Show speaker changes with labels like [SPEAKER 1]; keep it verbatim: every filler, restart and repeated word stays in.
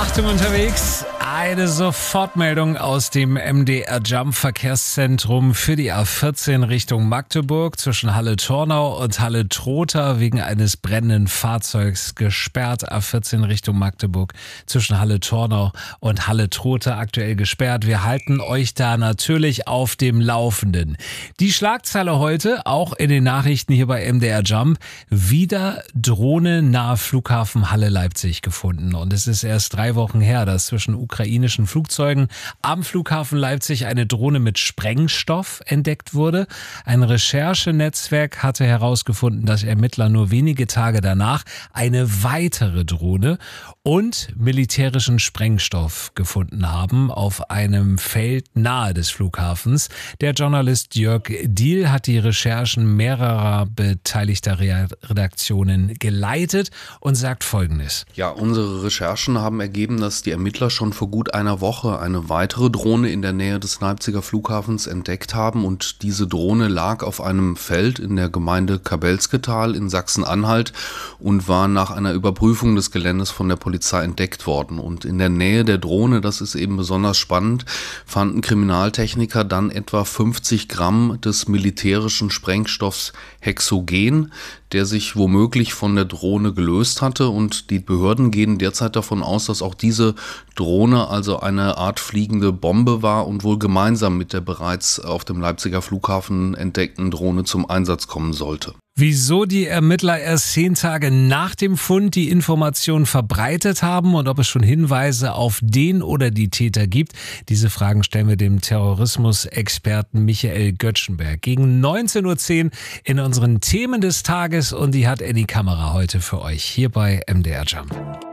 [SPEAKER 1] Achtung unterwegs, eine Sofortmeldung aus dem M D R Jump Verkehrszentrum für die A vierzehn Richtung Magdeburg zwischen Halle-Tornau und Halle-Trotha wegen eines brennenden Fahrzeugs gesperrt. A vierzehn Richtung Magdeburg zwischen Halle-Tornau und Halle-Trotha aktuell gesperrt. Wir halten euch da natürlich auf dem Laufenden. Die Schlagzeile heute, auch in den Nachrichten hier bei M D R Jump, wieder Drohne nahe Flughafen Halle-Leipzig gefunden. Und es ist erst drei Wochen her, dass zwischen ukrainischen Flugzeugen am Flughafen Leipzig eine Drohne mit Sprengstoff entdeckt wurde. Ein Recherchenetzwerk hatte herausgefunden, dass Ermittler nur wenige Tage danach eine weitere Drohne und militärischen Sprengstoff gefunden haben auf einem Feld nahe des Flughafens. Der Journalist Jörg Diehl hat die Recherchen mehrerer beteiligter Redaktionen geleitet und sagt Folgendes.
[SPEAKER 2] Ja, unsere Recherchen haben ergeben, dass die Ermittler schon vor gut einer Woche eine weitere Drohne in der Nähe des Leipziger Flughafens entdeckt haben und diese Drohne lag auf einem Feld in der Gemeinde Kabelsketal in Sachsen-Anhalt und war nach einer Überprüfung des Geländes von der Polizei entdeckt worden. Und in der Nähe der Drohne, das ist eben besonders spannend, fanden Kriminaltechniker dann etwa fünfzig Gramm des militärischen Sprengstoffs Hexogen, der sich womöglich von der Drohne gelöst hatte, und die Behörden gehen derzeit davon aus, dass auch diese Drohne also eine Art fliegende Bombe war und wohl gemeinsam mit der bereits auf dem Leipziger Flughafen entdeckten Drohne zum Einsatz kommen sollte.
[SPEAKER 1] Wieso die Ermittler erst zehn Tage nach dem Fund die Information verbreitet haben und ob es schon Hinweise auf den oder die Täter gibt, diese Fragen stellen wir dem Terrorismusexperten Michael Göttschenberg gegen neunzehn Uhr zehn in unseren Themen des Tages, und die hat Annie Kamera heute für euch hier bei M D R Jump.